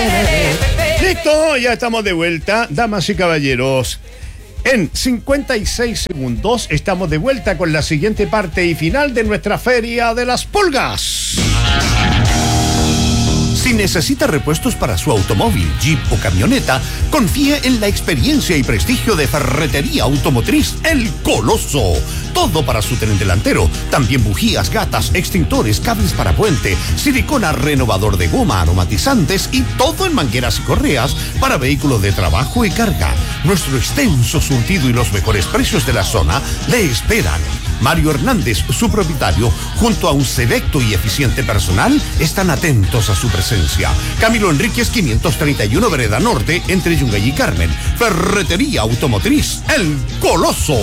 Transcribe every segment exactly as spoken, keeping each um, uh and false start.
Listo, ya estamos de vuelta, damas y caballeros. En cincuenta y seis segundos estamos de vuelta con la siguiente parte y final de nuestra Feria de las Pulgas. Si necesita repuestos para su automóvil, jeep o camioneta, confíe en la experiencia y prestigio de Ferretería Automotriz El Coloso. Todo para su tren delantero. También bujías, gatas, extintores, cables para puente, silicona, renovador de goma, aromatizantes y todo en mangueras y correas para vehículos de trabajo y carga. Nuestro extenso surtido y los mejores precios de la zona le esperan. Mario Hernández, su propietario, junto a un selecto y eficiente personal, están atentos a su presencia. Camilo Enríquez, quinientos treinta y uno, Vereda Norte, entre Yungay y Carmen. Ferretería Automotriz El Coloso.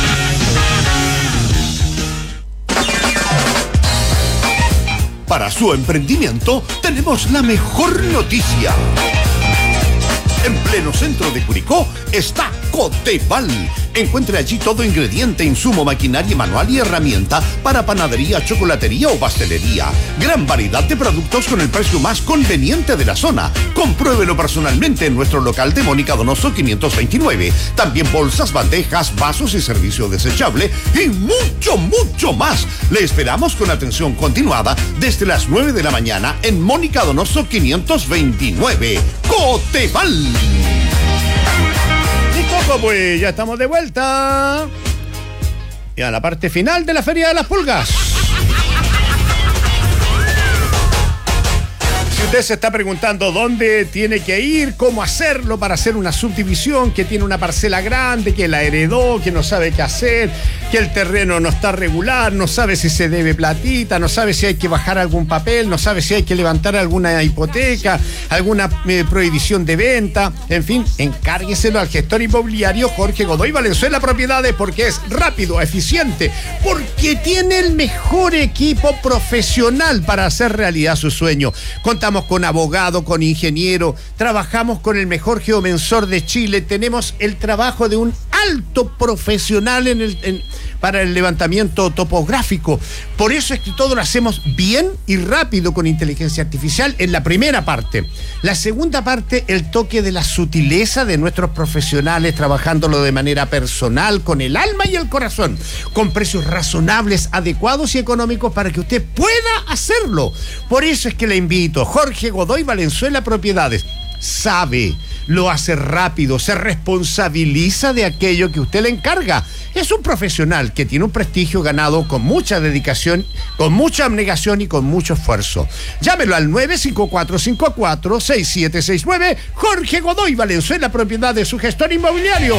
Para su emprendimiento, tenemos la mejor noticia. En pleno centro de Curicó está Coteval. Encuentre allí todo ingrediente, insumo, maquinaria manual y herramienta para panadería, chocolatería o pastelería. Gran variedad de productos con el precio más conveniente de la zona. Compruébelo personalmente en nuestro local de Mónica Donoso quinientos veintinueve. También bolsas, bandejas, vasos y servicio desechable y mucho, mucho más. Le esperamos con atención continuada desde las nueve de la mañana en Mónica Donoso quinientos veintinueve. Coteval. Y Coco, pues ya estamos de vuelta. Y a la parte final de la Feria de las Pulgas. Si usted se está preguntando dónde tiene que ir, cómo hacerlo para hacer una subdivisión, que tiene una parcela grande, que la heredó, que no sabe qué hacer, que el terreno no está regular, no sabe si se debe platita, no sabe si hay que bajar algún papel, no sabe si hay que levantar alguna hipoteca, alguna eh, prohibición de venta, en fin, encárgueselo al gestor inmobiliario Jorge Godoy Valenzuela Propiedades, porque es rápido, eficiente, porque tiene el mejor equipo profesional para hacer realidad su sueño. Contamos con abogado, con ingeniero, trabajamos con el mejor geomensor de Chile, tenemos el trabajo de un alto profesional en el, en, para el levantamiento topográfico. Por eso es que todo lo hacemos bien y rápido con inteligencia artificial en la primera parte. La segunda parte, el toque de la sutileza de nuestros profesionales, trabajándolo de manera personal, con el alma y el corazón, con precios razonables, adecuados y económicos para que usted pueda hacerlo. Por eso es que le invito, Jorge Godoy Valenzuela Propiedades. Sabe, lo hace rápido, se responsabiliza de aquello que usted le encarga. Es un profesional que tiene un prestigio ganado con mucha dedicación, con mucha abnegación y con mucho esfuerzo. Llámelo al nueve cinco cuatro cinco cuatro seis siete seis nueve. Jorge Godoy Valenzuela Propiedades, su gestor inmobiliario.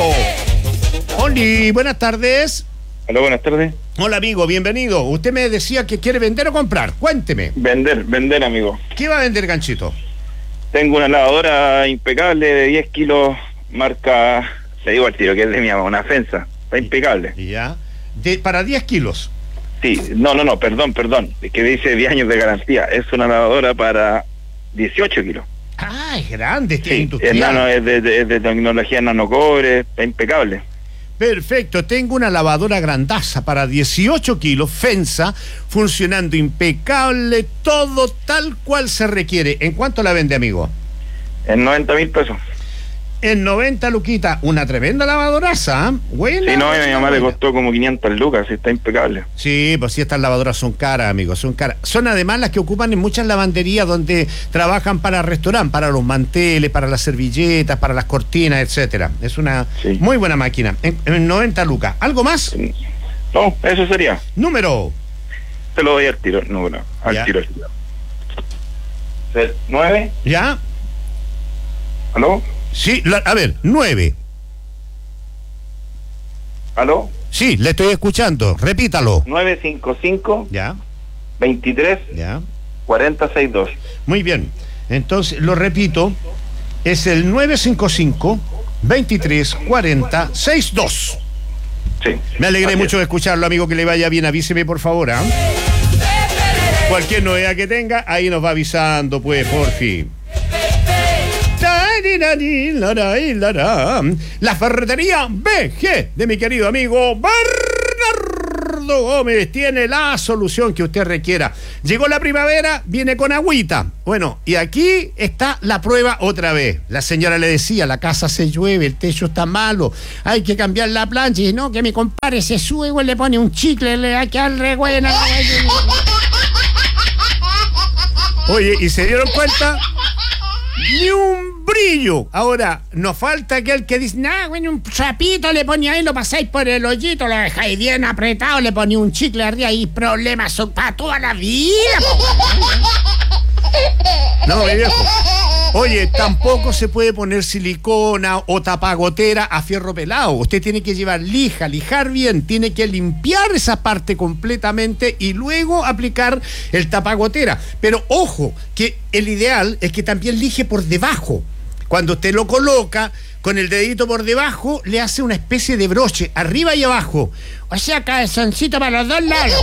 Oli, buenas tardes. Hola, buenas tardes. Hola, amigo, bienvenido. Usted me decía que quiere vender o comprar. Cuénteme. Vender, vender, amigo. ¿Qué va a vender, Ganchito? Tengo una lavadora impecable de diez kilos, marca, le digo al tiro que es de mi mamá, una Fensa, está impecable. Ya, de, para diez kilos. Sí, no, no, no, perdón, perdón, es que dice diez años de garantía, es una lavadora para dieciocho kilos. Ah, es grande, este sí, industrial. Es, nano, es, de, de, es de tecnología nanocobre, está impecable. Perfecto, tengo una lavadora grandaza para dieciocho kilos, Fensa, funcionando impecable, todo tal cual se requiere. ¿En cuánto la vende, amigo? En noventa mil pesos. En noventa luquitas, una tremenda lavadoraza, ¿eh? Buena. Sí, no, a mi mamá buena. le costó como quinientas lucas, está impecable. Sí, pues sí, estas lavadoras son caras, amigos, son caras. Son además las que ocupan en muchas lavanderías donde trabajan para restaurantes, para los manteles, para las servilletas, para las cortinas, etcétera. Es una sí. muy buena máquina. En, en noventa lucas. ¿Algo más? No, eso sería. Número. Te lo doy al tiro, número. Al ya. tiro, al tiro. ¿Nueve? ¿Ya? ¿Aló? Sí, la, a ver, nueve. ¿Aló? Sí, le estoy escuchando, repítalo. nueve cinco cinco. Ya. veintitrés. Ya. cuarenta sesenta y dos. Muy bien, entonces lo repito, es el nueve cinco cinco, veintitrés, cuarenta, sesenta y dos. Sí. Me alegré Así mucho es. de escucharlo, amigo, que le vaya bien, avíseme por favor, ¿eh? Cualquier novedad que tenga, ahí nos va avisando, pues, por fin. La ferretería B G de mi querido amigo Bernardo Bernardo Gómez tiene la solución que usted requiera. Llegó la primavera, viene con agüita. Bueno, y aquí está la prueba otra vez. La señora le decía, la casa se llueve, el techo está malo, hay que cambiar la plancha. Y no, que mi compadre se sube, güey, le pone un chicle, le hay que darle buena. Oye, ¿y se dieron cuenta? Ni un brillo. Ahora, nos falta aquel que dice, nah, bueno, un chapito le ponía ahí, lo pasáis por el hoyito, lo dejáis bien apretado, le ponía un chicle arriba y problemas son para toda la vida. No, mi viejo. Oye, tampoco se puede poner silicona o tapagotera a fierro pelado. Usted tiene que llevar lija, lijar bien, tiene que limpiar esa parte completamente y luego aplicar el tapagotera. Pero ojo, que el ideal es que también lije por debajo. Cuando usted lo coloca, con el dedito por debajo, le hace una especie de broche, arriba y abajo. O sea, cabezoncito para los dos lados.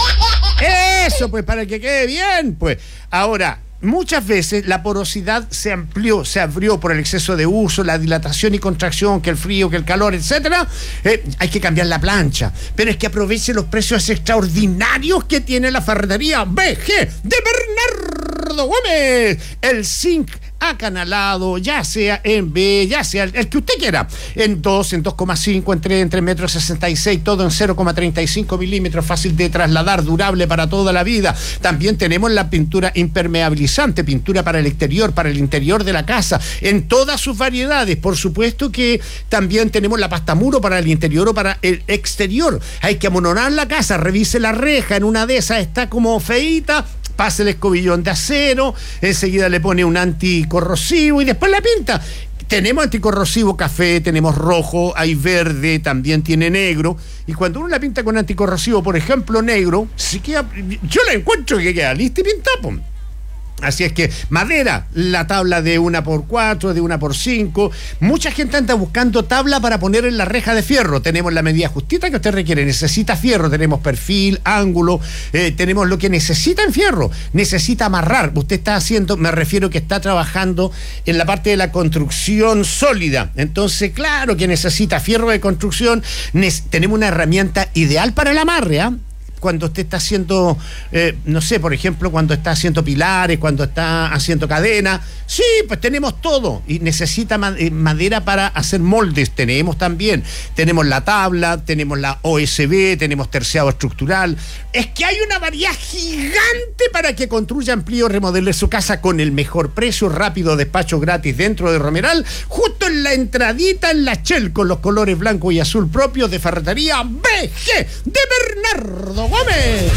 Eso, pues, para que quede bien, pues. Ahora, muchas veces la porosidad se amplió, se abrió por el exceso de uso, la dilatación y contracción, que el frío, que el calor, etcétera. Eh, hay que cambiar la plancha. Pero es que aproveche los precios extraordinarios que tiene la ferretería B G de Bernardo Gómez. El zinc acanalado, ya sea en B, ya sea el, el que usted quiera, en dos, en dos coma cinco, en tres, en tres metros sesenta y seis, todo en cero coma treinta y cinco milímetros, fácil de trasladar, durable para toda la vida. También tenemos la pintura impermeabilizante, pintura para el exterior, para el interior de la casa, en todas sus variedades. Por supuesto que también tenemos la pasta muro para el interior o para el exterior. Hay que amononar la casa, revise la reja, en una de esas está como feíta, pase el escobillón de acero, enseguida le pone un anticorrosivo y después la pinta. Tenemos anticorrosivo café, tenemos rojo, hay verde, también tiene negro. Y cuando uno la pinta con anticorrosivo, por ejemplo, negro, se queda, yo la encuentro que queda lista y pintada. Así es que madera, la tabla de una por cuatro, de una por cinco. Mucha gente anda buscando tabla para poner en la reja de fierro. Tenemos la medida justita que usted requiere. Necesita fierro, tenemos perfil, ángulo, eh, tenemos lo que necesita en fierro. Necesita amarrar. Usted está haciendo, me refiero que está trabajando en la parte de la construcción sólida. Entonces, claro que necesita fierro de construcción. Ne- tenemos una herramienta ideal para el amarre, ¿ah? ¿eh? Cuando usted está haciendo, eh, no sé, por ejemplo, cuando está haciendo pilares, cuando está haciendo cadena, sí, pues tenemos todo. Y necesita ma- eh, madera para hacer moldes, tenemos también. Tenemos la tabla, tenemos la O S B, tenemos terciado estructural. Es que hay una variedad gigante para que construya, amplíe o remodele su casa con el mejor precio, rápido despacho gratis dentro de Romeral, justo en la entradita en la Shell, con los colores blanco y azul propios de ferretería B G de Bernardo Gómez.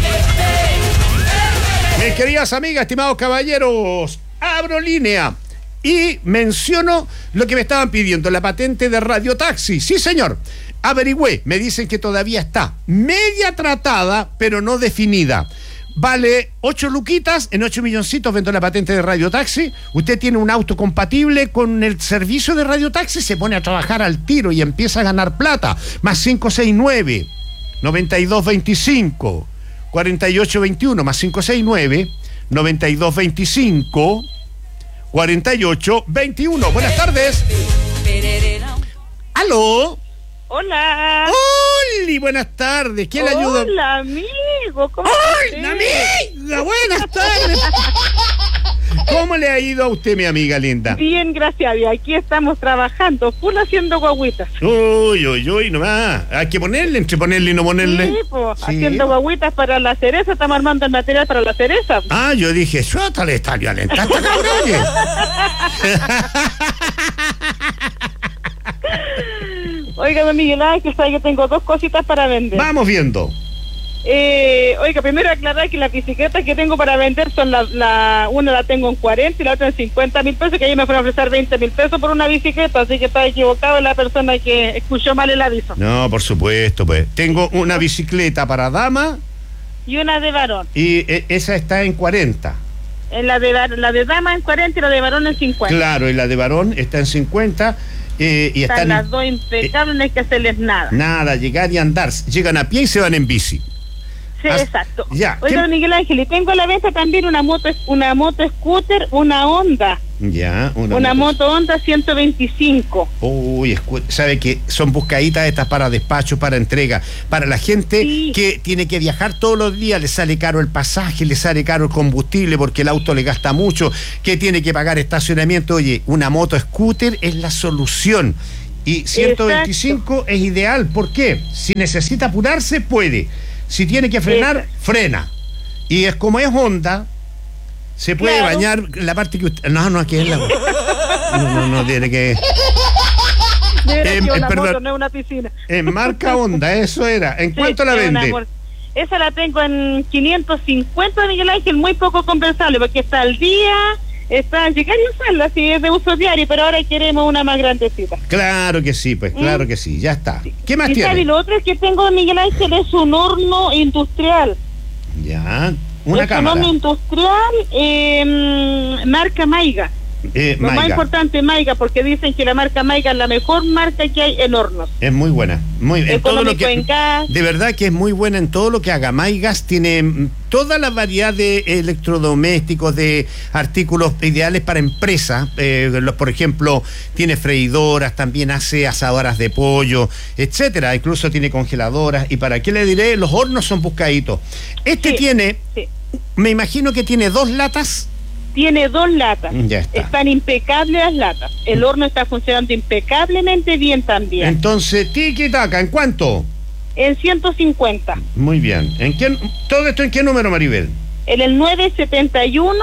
Mis queridas amigas, estimados caballeros, abro línea y menciono lo que me estaban pidiendo, la patente de radiotaxi. Sí, señor, averigüé, me dicen que todavía está media tratada, pero no definida. Vale ocho luquitas, en ocho milloncitos vendo la patente de radiotaxi. Usted tiene un auto compatible con el servicio de radiotaxi, se pone a trabajar al tiro y empieza a ganar plata. Más cinco seis nueve noventa y dos veinticinco cuarenta y ocho veintiuno, más cinco seis nueve noventa y dos veinticinco cuarenta y ocho veintiuno. Buenas tardes. ¿Aló? Hola. Hola, buenas tardes. ¿Quién le ayuda? Hola, amigo. ¿Cómo ¡Hola, amiga! Buenas tardes. ¿Cómo le ha ido a usted, mi amiga linda? Bien, gracias a Dios. Aquí estamos trabajando, full haciendo guaguitas. Uy, uy, uy, nomás. Hay que ponerle, entre ponerle y no ponerle. Sí, pues, Sí. haciendo guaguitas para la cereza. Estamos armando el material para la cereza. Ah, yo dije, suéltale, está violenta esta cabrón. Oiga, Miguel Ángel, sabe que tengo dos cositas para vender. Vamos viendo. Eh, oiga, primero aclarar que las bicicletas que tengo para vender son la, la una la tengo en cuarenta y la otra en cincuenta mil pesos, que ayer me fueron a ofrecer veinte mil pesos por una bicicleta, así que está equivocado la persona que escuchó mal el aviso. No, por supuesto, pues. Tengo una bicicleta para dama Y una de varón. y eh, esa está en cuarenta. En la de la de dama en cuarenta y la de varón en cincuenta. Claro, y la de varón está en cincuenta. Eh, y Están están las dos impecables, no hay que hacerles nada. nada, llegar y andar. Llegan a pie y se van en bici. Sí, As- exacto. Ya. Oiga, ¿qué- Miguel Ángel, y tengo a la venta también una moto, una moto scooter, una Honda, Ya, una, una moto. moto Honda ciento veinticinco. Uy, escu- sabe que son buscaditas estas para despacho, para entrega, para la gente Sí. que tiene que viajar todos los días, le sale caro el pasaje, le sale caro el combustible porque el auto le gasta mucho, que tiene que pagar estacionamiento. Oye, una moto scooter es la solución. Y ciento veinticinco es ideal. ¿Por qué? Si necesita apurarse, puede. Si tiene que frenar, Exacto. frena. Y es como es Honda, se puede Claro. bañar la parte que usted... No, no, aquí es la... No, no, no, tiene que... Mira, Em, que eh, una perdón. moto, no es una piscina. En marca Honda, eso era. ¿En Sí, cuánto la es una vende? mor- Esa la tengo en quinientos cincuenta, Miguel Ángel, muy poco compensable, porque está al día, está en llegar y usarla, así es de uso diario, pero ahora queremos una más grandecita. Claro que sí, pues, claro que sí, ya está. ¿Qué más Y sabe, tiene? lo otro que tengo, Miguel Ángel, es un horno industrial. Ya, una es cámara. un horno industrial, eh, marca Maiga. Eh, Lo más Maiga. importante, Maiga, porque dicen que la marca Maiga es la mejor marca que hay en hornos. Es muy buena, muy en todo lo Económico que en gas. de verdad que es muy buena en todo lo que haga. Maigas tiene mm, toda la variedad de electrodomésticos, de artículos ideales para empresas. Eh, los- por ejemplo, tiene freidoras, también hace asadoras de pollo, etcétera. Incluso tiene congeladoras. Y para qué le diré, los hornos son buscaditos. Este Sí, tiene, sí. me imagino que tiene dos latas. Tiene dos latas. Ya está. Están impecables las latas. El horno está funcionando impecablemente bien también. Entonces, tiki taka, ¿en cuánto? En ciento cincuenta. Muy bien. ¿En qué, todo esto en qué número, Maribel? En el nueve setenta y uno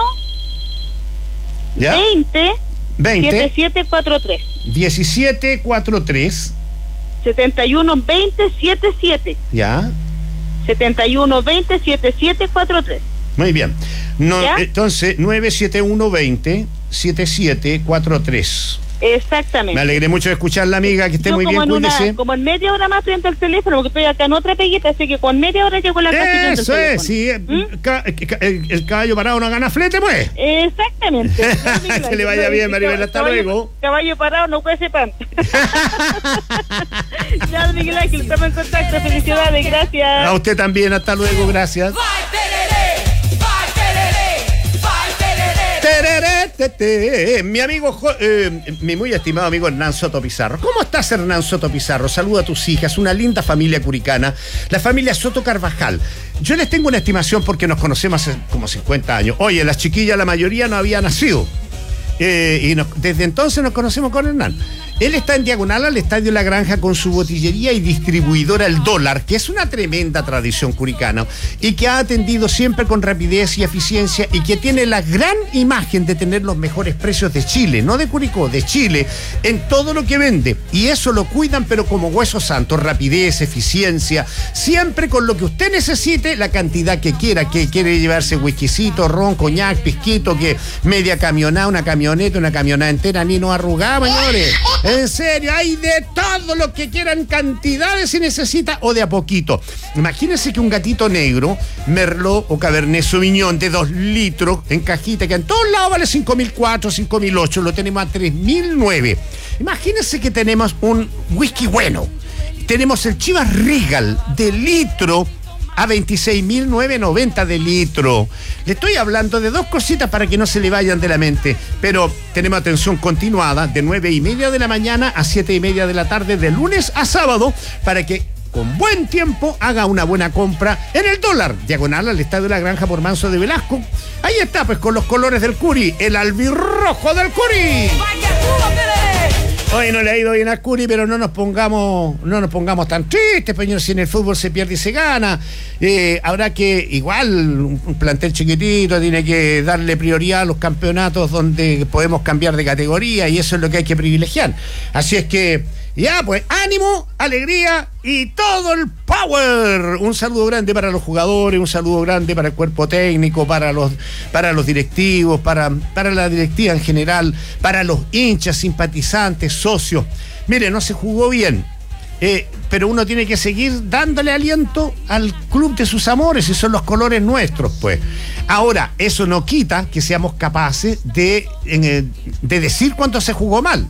¿Ya? veinte veinte, setenta y siete cuarenta y tres. diecisiete cuarenta y tres, setenta y uno veinte setenta y siete. ¿ya? setenta y uno veinte setenta y siete cuarenta y tres. Muy bien. No, ¿Ya? entonces, nueve siete uno veinte setenta y siete cuarenta y tres. Exactamente. Me alegré mucho de escucharla, amiga, que esté Yo muy como bien, en una, cuídese. como en media hora más frente al teléfono, porque estoy acá en otra peguita, así que con media hora llego a la casa y prendo el Eso es, teléfono. sí. eh, ¿Mm? ca- ca- el, el caballo parado no gana flete, pues. Exactamente. Que le vaya bien, Maribel, hasta Caballo- luego. Caballo parado no cuece pan. Ya, Miguel Ángel, estamos en contacto. Felicidades, gracias. A usted también, hasta luego, gracias. Tereré, te, te. Mi amigo, Jo- eh, mi muy estimado amigo Hernán Soto Pizarro. ¿Cómo estás, Hernán Soto Pizarro? Saluda a tus hijas, una linda familia curicana, la familia Soto Carvajal. Yo les tengo una estimación porque nos conocemos hace como cincuenta años. Oye, las chiquillas, la mayoría no había nacido. Eh, y nos- desde entonces nos conocemos con Hernán. Él está en diagonal al Estadio La Granja con su botillería y distribuidora El Dólar, que es una tremenda tradición curicana y que ha atendido siempre con rapidez y eficiencia y que tiene la gran imagen de tener los mejores precios de Chile, no de Curicó, de Chile, en todo lo que vende. Y eso lo cuidan, pero como hueso santo, rapidez, eficiencia, siempre con lo que usted necesite, la cantidad que quiera, que quiere llevarse whiskycito, ron, coñac, pisquito, que media camionada, una camioneta, una camionada entera, ni nos arrugamos, señores. En serio, hay de todo lo que quieran, cantidades si necesita o de a poquito. Imagínense que un gatito negro, Merlot o Cabernet Sauvignon de dos litros en cajita, que en todos lados vale cinco mil cuatro, cinco mil ocho, lo tenemos a tres mil nueve. Imagínense que tenemos un whisky bueno. Tenemos el Chivas Regal de litro a veintiséis mil novecientos noventa de litro. Le estoy hablando de dos cositas para que no se le vayan de la mente, pero tenemos atención continuada de nueve y media de la mañana a siete y media de la tarde, de lunes a sábado, para que con buen tiempo haga una buena compra en El Dólar, diagonal al Estadio de La Granja por Manso de Velasco. Ahí está, pues, con los colores del Curi, el albirrojo del Curi. Hoy no le ha ido bien al Curi, pero no nos pongamos, no nos pongamos tan tristes, señor. Si en el fútbol se pierde y se gana, eh, habrá que, igual, un un plantel chiquitito tiene que darle prioridad a los campeonatos donde podemos cambiar de categoría, y eso es lo que hay que privilegiar. Así es que, ya, pues, ánimo, alegría y todo el power. Un saludo grande para los jugadores, un saludo grande para el cuerpo técnico, para los, para los directivos, para, para la directiva en general, para los hinchas, simpatizantes, socios. Mire, no se jugó bien, eh, pero uno tiene que seguir dándole aliento al club de sus amores, y son los colores nuestros, pues. Ahora, eso no quita que seamos capaces de, en, eh, de decir cuánto se jugó mal.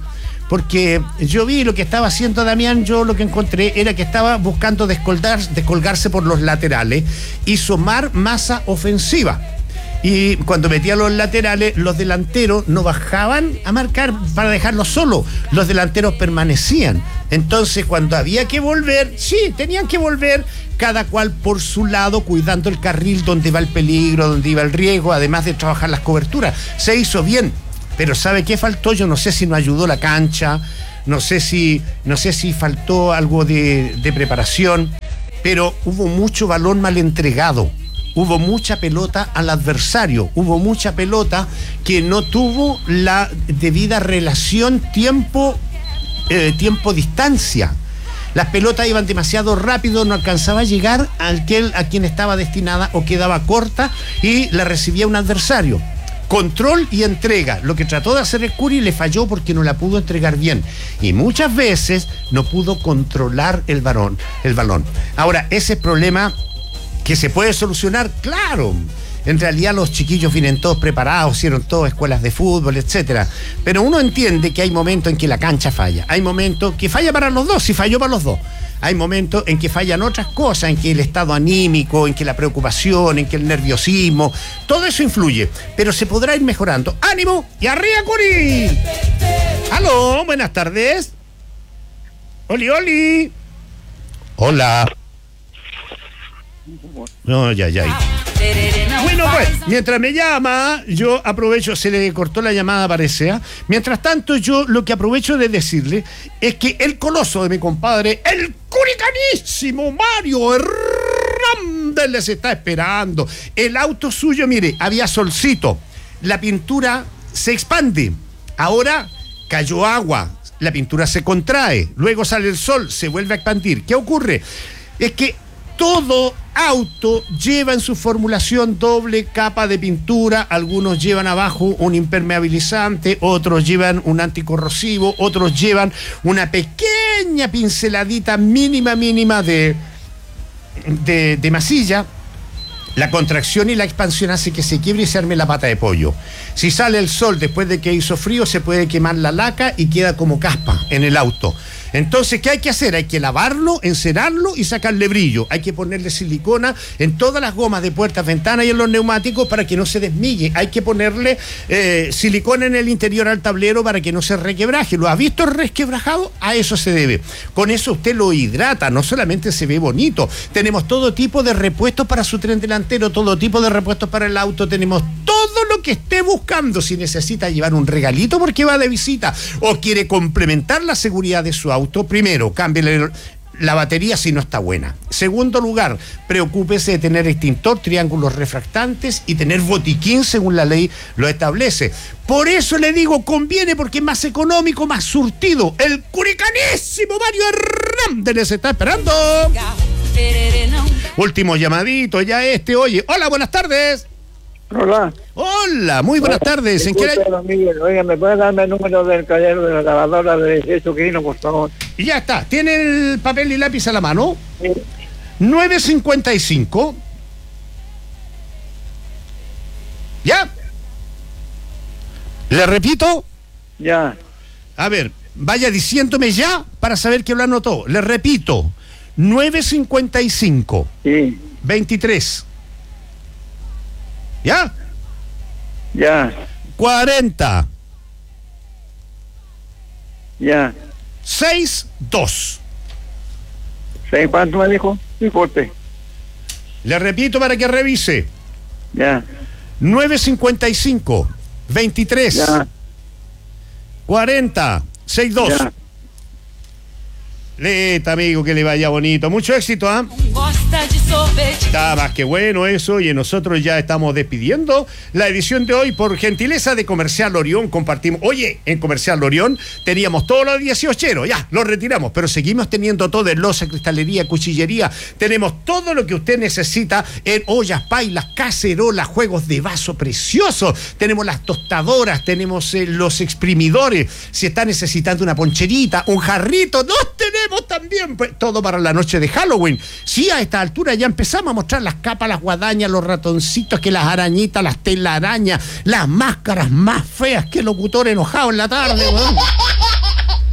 porque yo vi lo que estaba haciendo Damián, yo lo que encontré era que estaba buscando descolgar, descolgarse por los laterales y sumar masa ofensiva. Y cuando metía los laterales, los delanteros no bajaban a marcar para dejarlos solos. Los delanteros permanecían. Entonces, cuando había que volver, sí, tenían que volver cada cual por su lado, cuidando el carril donde va el peligro, donde iba el riesgo, además de trabajar las coberturas. Se hizo bien, pero ¿sabe qué faltó? Yo no sé si nos ayudó la cancha, no sé si, no sé si faltó algo de, de preparación, pero hubo mucho balón mal entregado. Hubo mucha pelota al adversario, hubo mucha pelota que no tuvo la debida relación tiempo, eh, tiempo-distancia. Las pelotas iban demasiado rápido, no alcanzaba a llegar a aquel a quien estaba destinada o quedaba corta y la recibía un adversario. Control y entrega. Lo que trató de hacer el Curi le falló porque no la pudo entregar bien. Y muchas veces no pudo controlar el balón. El balón. Ahora, ese problema... ¿que se puede solucionar? Claro. En realidad los chiquillos vienen todos preparados, hicieron todas escuelas de fútbol, etcétera. Pero uno entiende que hay momentos en que la cancha falla. Hay momentos que falla para los dos, si falló para los dos. Hay momentos en que fallan otras cosas, en que el estado anímico, en que la preocupación, en que el nerviosismo, todo eso influye. Pero se podrá ir mejorando. ¡Ánimo! ¡Y arriba, Curi! ¡Aló! Buenas tardes. ¡Oli, oli! Hola. No, ya, ya. Bueno, pues, mientras me llama, yo aprovecho, se le cortó la llamada, parece, ¿eh? Mientras tanto, yo lo que aprovecho de decirle es que el coloso de mi compadre, el curicanísimo Mario Hernández, les está esperando. El auto suyo, mire, había solcito, la pintura se expande, ahora cayó agua, la pintura se contrae, luego sale el sol, se vuelve a expandir. ¿Qué ocurre? Es que todo auto lleva en su formulación doble capa de pintura, algunos llevan abajo un impermeabilizante, otros llevan un anticorrosivo, otros llevan una pequeña pinceladita mínima, mínima de, de, de masilla. La contracción y la expansión hace que se quiebre y se arme la pata de pollo. Si sale el sol después de que hizo frío, se puede quemar la laca y queda como caspa en el auto. Entonces, ¿qué hay que hacer? Hay que lavarlo, encerarlo y sacarle brillo. Hay que ponerle silicona en todas las gomas de puertas, ventanas y en los neumáticos para que no se desmille. Hay que ponerle eh, silicona en el interior al tablero para que no se requebraje. ¿Lo ha visto resquebrajado? A eso se debe. Con eso usted lo hidrata, no solamente se ve bonito. Tenemos todo tipo de repuestos para su tren delantero, todo tipo de repuestos para el auto. Tenemos todo lo que esté buscando. Si necesita llevar un regalito porque va de visita o quiere complementar la seguridad de su auto, primero, cámbiale la batería si no está buena. Segundo lugar, preocúpese de tener extintor, triángulos refractantes y tener botiquín según la ley lo establece. Por eso le digo, conviene porque es más económico, más surtido. El curicanísimo Mario Hernández les está esperando. Último llamadito, ya este, oye. Hola, buenas tardes. Hola. Hola, muy buenas Hola. tardes. ¿En qué la... Miguel, oiga, ¿me puede darme el número del taller de la lavadora de dieciocho kilos, por favor? Y ya está. ¿Tiene el papel y lápiz a la mano? Sí. nueve cincuenta y cinco. ¿Ya? ¿Le repito? Ya. A ver, vaya diciéndome ya para saber que lo anotó. Le repito. nueve cincuenta y cinco. Sí. veintitrés. ¿Ya? Ya. cuarenta. Ya. sesenta y dos. ¿Seis cuánto me dijo? Disculpe. Le repito para que revise. Ya. nueve cincuenta y cinco. veintitrés. Ya. cuarenta. sesenta y dos. Ya. Leta, amigo, que le vaya bonito. Mucho éxito, ¿ah? ¿eh? Está más que bueno eso, y nosotros ya estamos despidiendo la edición de hoy por gentileza de Comercial Orión. Compartimos, oye, en Comercial Orión teníamos todos los dieciocheros, ya, los retiramos, pero seguimos teniendo todo en loza, cristalería, cuchillería. Tenemos todo lo que usted necesita en ollas, pailas, cacerolas, juegos de vaso preciosos. Tenemos las tostadoras, tenemos eh, los exprimidores. Si está necesitando una poncherita, un jarrito, nos tenemos también, pues, todo para la noche de Halloween. Sí, a esta altura ya empezamos a mostrar las capas, las guadañas, los ratoncitos, que las arañitas, las telarañas, las máscaras más feas que el locutor enojado en la tarde, weón.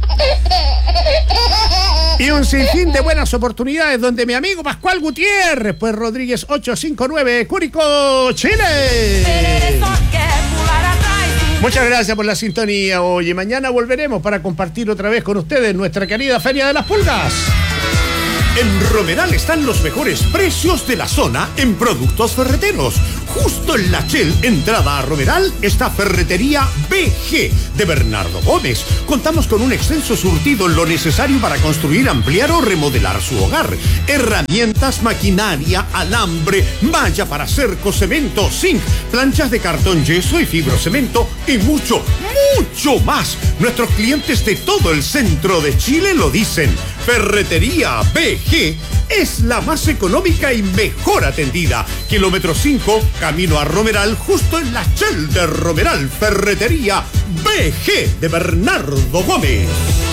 Y un sinfín de buenas oportunidades donde mi amigo Pascual Gutiérrez, pues Rodríguez ochocientos cincuenta y nueve, Curicó, Chile. Muchas gracias por la sintonía. Oye, mañana volveremos para compartir otra vez con ustedes nuestra querida Feria de las Pulgas. En Romeral están los mejores precios de la zona en productos ferreteros. Justo en la Shell, entrada a Romeral, está Ferretería B G de Bernardo Gómez. Contamos con un extenso surtido en lo necesario para construir, ampliar o remodelar su hogar. Herramientas, maquinaria, alambre, malla para cerco, cemento, zinc, planchas de cartón, yeso y fibrocemento y mucho, mucho más. Nuestros clientes de todo el centro de Chile lo dicen. Ferretería B G es la más económica y mejor atendida. Kilómetro cinco, camino a Romeral, justo en la Shell de Romeral. Ferretería B G de Bernardo Gómez.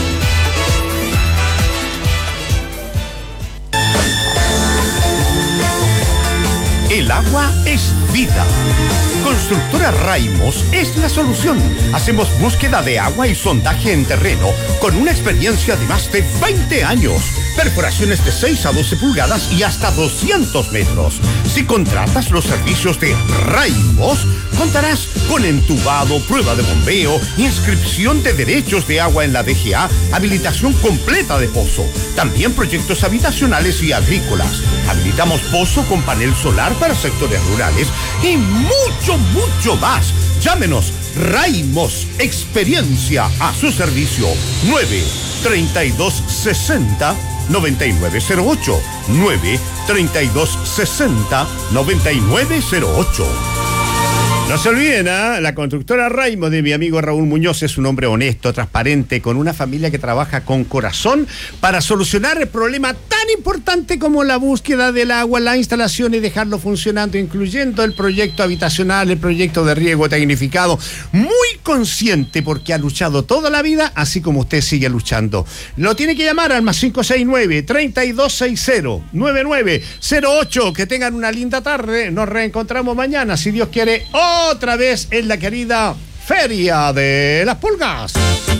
El agua es vida. Constructora Raimos es la solución. Hacemos búsqueda de agua y sondaje en terreno con una experiencia de más de veinte años. Perforaciones de seis a doce pulgadas y hasta doscientos metros. Si contratas los servicios de Raimos, contarás con entubado, prueba de bombeo, inscripción de derechos de agua en la D G A, habilitación completa de pozo. También proyectos habitacionales y agrícolas. Habilitamos pozo con panel solar para sectores rurales y mucho, mucho más. Llámenos. Raimos, experiencia a su servicio. nueve treinta y dos sesenta noventa y nueve cero ocho. nueve treinta y dos sesenta noventa y nueve cero ocho. No se olviden, ¿eh? La constructora Raimos de mi amigo Raúl Muñoz es un hombre honesto, transparente, con una familia que trabaja con corazón para solucionar el problema tan importante como la búsqueda del agua, la instalación y dejarlo funcionando, incluyendo el proyecto habitacional, el proyecto de riego tecnificado. Muy consciente porque ha luchado toda la vida, así como usted sigue luchando. Lo tiene que llamar al más cinco seis nueve, treinta y dos sesenta, noventa y nueve cero ocho. Que tengan una linda tarde. Nos reencontramos mañana, si Dios quiere, otra vez en la querida Feria de las Pulgas.